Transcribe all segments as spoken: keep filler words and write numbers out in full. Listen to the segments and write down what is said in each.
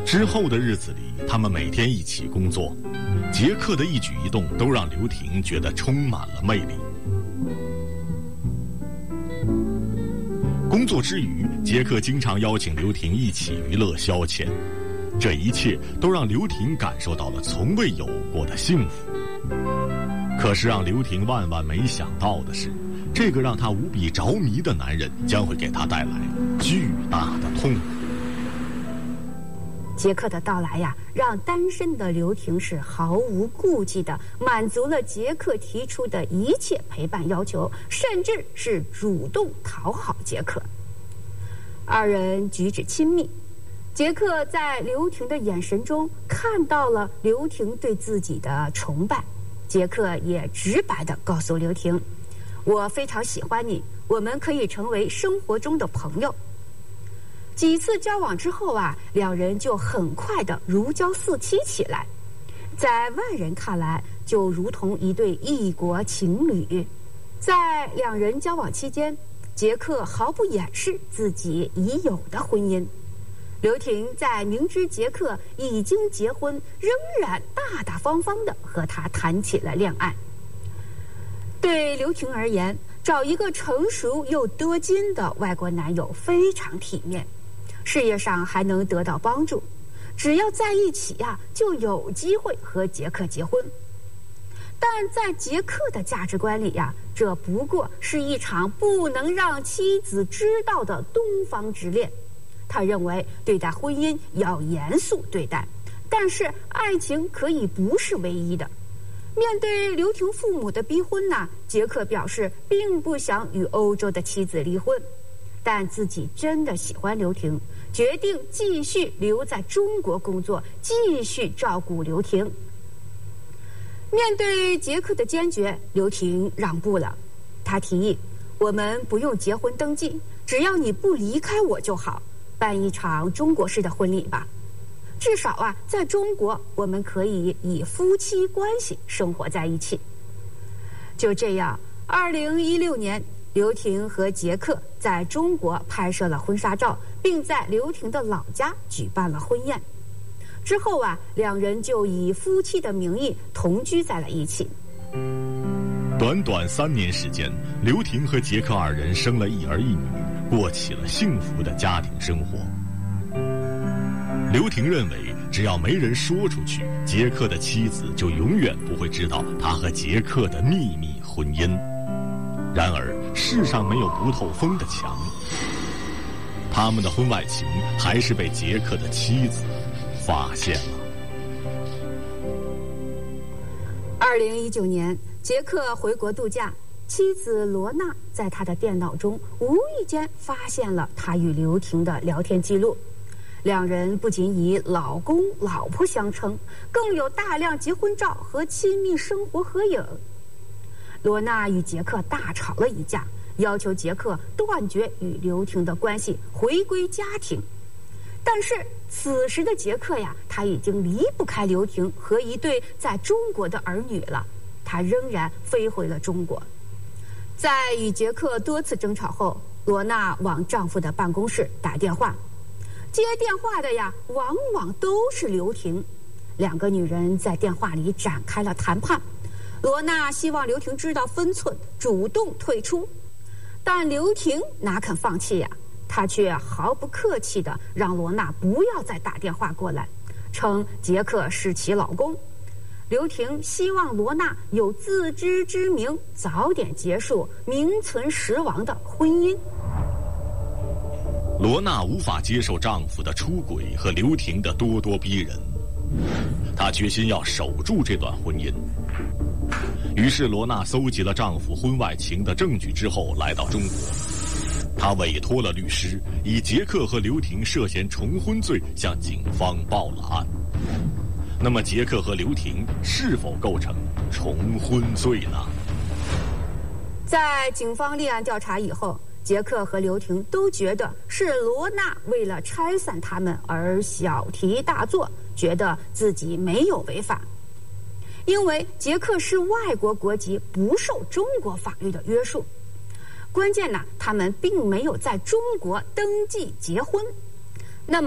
之后的日子里，他们每天一起工作，杰克的一举一动都让刘婷觉得充满了魅力。工作之余，杰克经常邀请刘婷一起娱乐消遣，这一切都让刘婷感受到了从未有过的幸福。可是让刘婷万万没想到的是，这个让她无比着迷的男人将会给她带来巨大的痛苦。 杰克的到来呀，让单身的刘婷是毫无顾忌地满足了杰克提出的一切陪伴要求，甚至是主动讨好杰克。二人举止亲密，杰克在刘婷的眼神中看到了刘婷对自己的崇拜。杰克也直白地告诉刘婷：“我非常喜欢你，我们可以成为生活中的朋友。”几次交往之后啊，两人就很快的如胶似漆起来，在外人看来就如同一对异国情侣。在两人交往期间，杰克毫不掩饰自己已有的婚姻。刘婷在明知杰克已经结婚，仍然大大方方地和他谈起了恋爱。对刘婷而言，找一个成熟又多金的外国男友非常体面，事业上还能得到帮助，只要在一起呀、啊，就有机会和杰克结婚。但在杰克的价值观里呀、啊，这不过是一场不能让妻子知道的东方之恋。他认为对待婚姻要严肃对待，但是爱情可以不是唯一的。面对刘婷父母的逼婚呢，杰克表示并不想与欧洲的妻子离婚，但自己真的喜欢刘婷，决定继续留在中国工作，继续照顾刘婷。面对杰克的坚决，刘婷让步了。他提议：“我们不用结婚登记，只要你不离开我就好，办一场中国式的婚礼吧。至少啊，在中国我们可以以夫妻关系生活在一起。”就这样，二零一六年，刘婷和杰克在中国拍摄了婚纱照，并在刘婷的老家举办了婚宴。之后啊，两人就以夫妻的名义同居在了一起。 短短三年时间，刘婷和杰克二人生了一儿一女，过起了幸福的家庭生活。刘婷认为，只要没人说出去，杰克的妻子就永远不会知道他和杰克的秘密婚姻。然而，世上没有不透风的墙，他们的婚外情还是被杰克的妻子发现了。 二零一九年，杰克回国度假，妻子罗娜在他的电脑中无意间发现了他与刘婷的聊天记录。两人不仅以老公老婆相称，更有大量结婚照和亲密生活合影。罗娜与杰克大吵了一架，要求杰克断绝与刘婷的关系，回归家庭。但是此时的杰克呀，他已经离不开刘婷和一对在中国的儿女了，他仍然飞回了中国。在与杰克多次争吵后，罗娜往丈夫的办公室打电话，接电话的呀，往往都是刘婷。两个女人在电话里展开了谈判。罗娜希望刘婷知道分寸，主动退出，但刘婷哪肯放弃呀？她却毫不客气地让罗娜不要再打电话过来，称杰克是其老公。刘婷希望罗娜有自知之明，早点结束名存实亡的婚姻。 罗娜无法接受丈夫的出轨和刘婷的咄咄逼人，她决心要守住这段婚姻。于是罗娜搜集了丈夫婚外情的证据之后，来到中国。她委托了律师，以杰克和刘婷涉嫌重婚罪向警方报了案。那么杰克和刘婷是否构成重婚罪呢？ 在警方立案调查以后，杰克和刘婷都觉得是罗娜为了拆散他们而小题大做，觉得自己没有违法。因为杰克是外国国籍，不受中国法律的约束。关键呢，他们并没有在中国登记结婚。那么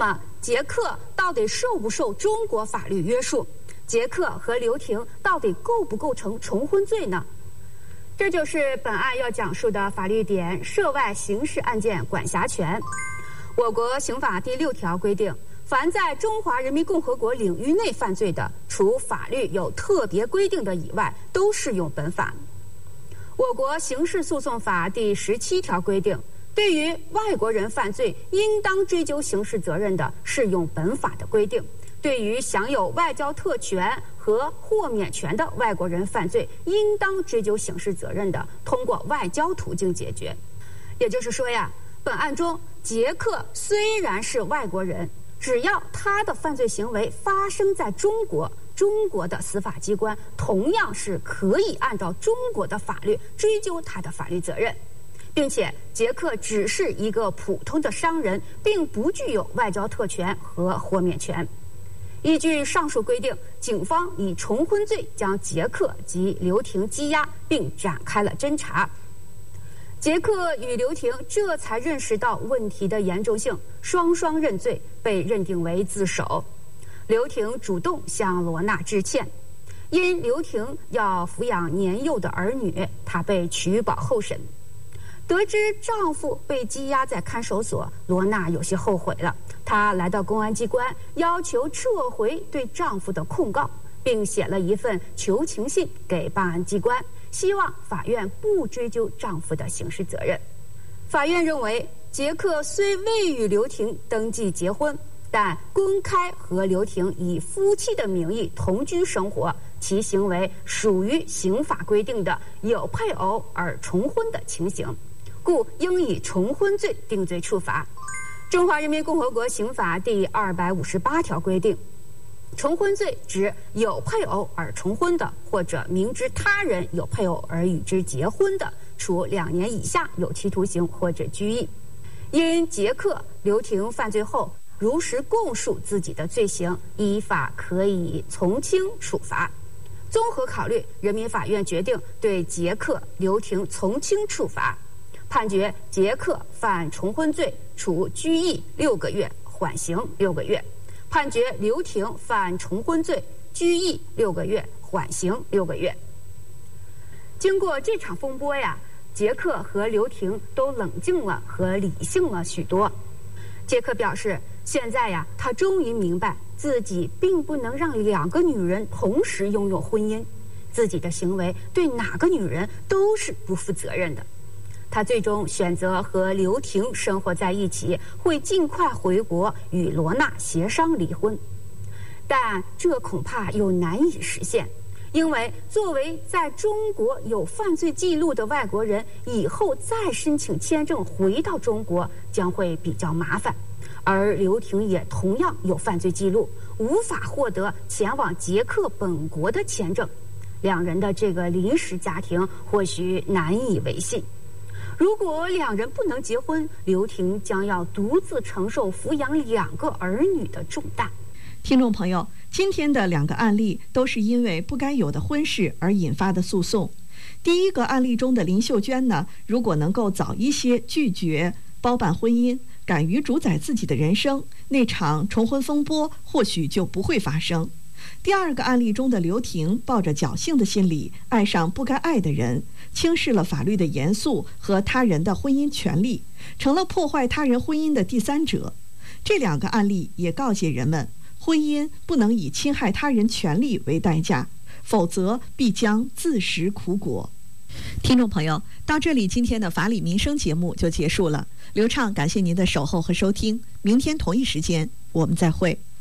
捷克到底受不受中国法律约束？捷克和刘婷到底构不构成重婚罪呢？这就是本案要讲述的法律点：涉外刑事案件管辖权。我国刑法第六条规定，凡在中华人民共和国领域内犯罪的，除法律有特别规定的以外，都适用本法。我国刑事诉讼法第十七条规定，对于外国人犯罪应当追究刑事责任的，适用本法的规定；对于享有外交特权和豁免权的外国人犯罪应当追究刑事责任的，通过外交途径解决。也就是说呀，本案中捷克虽然是外国人，只要他的犯罪行为发生在中国，中国的司法机关同样是可以按照中国的法律追究他的法律责任，并且捷克只是一个普通的商人，并不具有外交特权和豁免权。依据上述规定，警方以重婚罪将捷克及刘婷羁押，并展开了侦查。捷克与刘婷这才认识到问题的严重性，双双认罪，被认定为自首。刘婷主动向罗娜致歉，因刘婷要抚养年幼的儿女，她被取保候审。得知丈夫被羁押在看守所，罗娜有些后悔了。她来到公安机关，要求撤回对丈夫的控告，并写了一份求情信给办案机关，希望法院不追究丈夫的刑事责任。法院认为，捷克虽未与刘婷登记结婚，但公开和刘婷以夫妻的名义同居生活，其行为属于刑法规定的有配偶而重婚的情形，故应以重婚罪定罪处罚。中华人民共和国刑法第二百五十八条规定，重婚罪指有配偶而重婚的，或者明知他人有配偶而与之结婚的，处两年以下有期徒刑或者拘役。因捷克刘婷犯罪后如实供述自己的罪行，依法可以从轻处罚。综合考虑，人民法院决定对捷克刘婷从轻处罚，判决捷克犯重婚罪，处拘役六个月，缓刑六个月；判决刘婷犯重婚罪，拘役六个月，缓刑六个月。经过这场风波呀，捷克和刘婷都冷静了和理性了许多。捷克表示，现在呀，他终于明白自己并不能让两个女人同时拥有婚姻，自己的行为对哪个女人都是不负责任的。他最终选择和刘婷生活在一起，会尽快回国与罗娜协商离婚。但这恐怕又难以实现，因为作为在中国有犯罪记录的外国人，以后再申请签证回到中国将会比较麻烦。而刘婷也同样有犯罪记录，无法获得前往捷克本国的签证，两人的这个临时家庭或许难以维系。如果两人不能结婚，刘婷将要独自承受抚养两个儿女的重担。 听众朋友，今天的两个案例都是因为不该有的婚事而引发的诉讼。第一个案例中的林秀娟呢，如果能够早一些拒绝包办婚姻，敢于主宰自己的人生，那场重婚风波或许就不会发生。第二个案例中的刘婷抱着侥幸的心理爱上不该爱的人，轻视了法律的严肃和他人的婚姻权利，成了破坏他人婚姻的第三者。这两个案例也告诫人们，婚姻不能以侵害他人权利为代价，否则必将自食苦果。听众朋友，到这里今天的法理民生节目就结束了。刘畅感谢您的守候和收听，明天同一时间我们再会。